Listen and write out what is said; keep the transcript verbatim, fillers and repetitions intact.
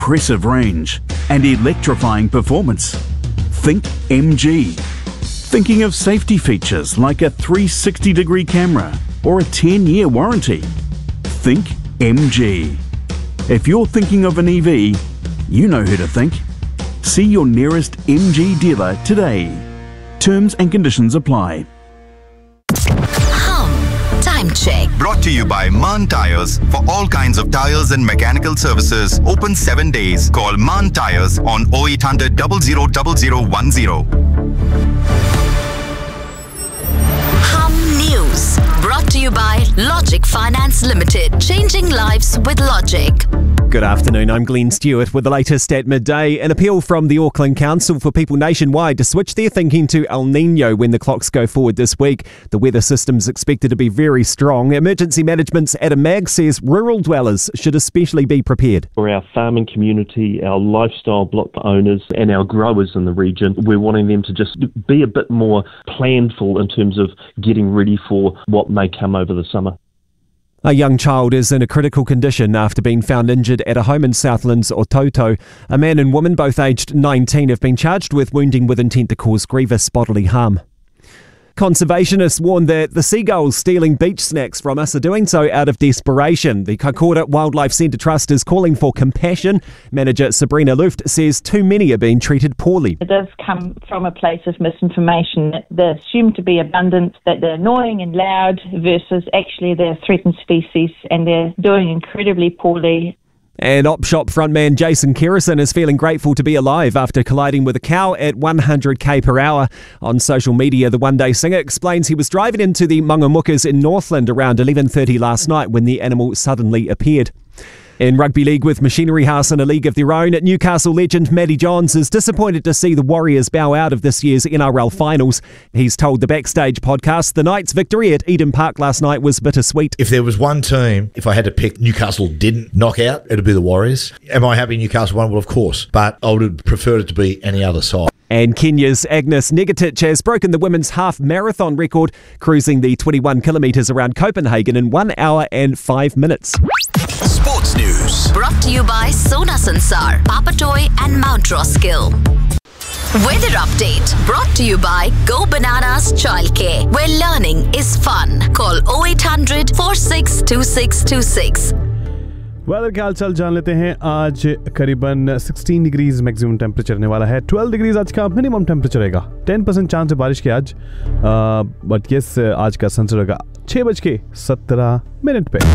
impressive range, and electrifying performance? Think M G. Thinking of safety features like a three hundred sixty degree camera or a ten year warranty? Think M G. If you're thinking of an E V, you know who to think. See your nearest M G dealer today. Terms and conditions apply. Hum Time Check. Brought to you by Mann Tyres. For all kinds of tyres and mechanical services, open seven days. Call Mann Tyres on oh eight hundred, zero zero zero zero one zero. Hum News. Brought to you by Logic Finance Limited. Changing lives with Logic. Good afternoon, I'm Glenn Stewart with the latest at midday. An appeal from the Auckland Council for people nationwide to switch their thinking to El Nino when the clocks go forward this week. The weather system's expected to be very strong. Emergency Management's Adam Magg says rural dwellers should especially be prepared. For our farming community, our lifestyle block owners and our growers in the region, we're wanting them to just be a bit more planful in terms of getting ready for what may come over the summer. A young child is in a critical condition after being found injured at a home in Southland's Ototo. A man and woman, both aged nineteen, have been charged with wounding with intent to cause grievous bodily harm. Conservationists warn that the seagulls stealing beach snacks from us are doing so out of desperation. The Kaikoura Wildlife Centre Trust is calling for compassion. Manager Sabrina Luft says too many are being treated poorly. It does come from a place of misinformation that they're assumed to be abundant, that they're annoying and loud, versus actually they're a threatened species and they're doing incredibly poorly. And Opshop frontman Jason Kerrison is feeling grateful to be alive after colliding with a cow at one hundred k per hour. On social media, the one-day singer explains he was driving into the Mangamukas in Northland around eleven thirty last night when the animal suddenly appeared. In rugby league with Machinery House in a league of their own, Newcastle legend Matty Johns is disappointed to see the Warriors bow out of this year's N R L finals. He's told the Backstage podcast the Knights' victory at Eden Park last night was bittersweet. If there was one team, if I had to pick, Newcastle didn't knock out, it'd be the Warriors. Am I happy Newcastle won? Well, of course, but I would have preferred it to be any other side. And Kenya's Agnes Negatich has broken the women's half marathon record, cruising the twenty-one kilometres around Copenhagen in one hour and five minutes. Sports News. Brought to you by Sona Sansar, Papatoy and Mount Roskill. Weather update. Brought to you by Go Bananas Childcare, where learning is fun. Call oh eight hundred, four six two six two six. Weather के हाल चाल जान लेते हैं। आज करीबन सोलह degrees maximum temperature रहने वाला है। बारह डिग्रीज आज का मिनिमम टेम्परेचर रहेगा। दस परसेंट चांस है बारिश के आज, बट यस आज का सनसेट होगा छः बज के सत्रह मिनट पे।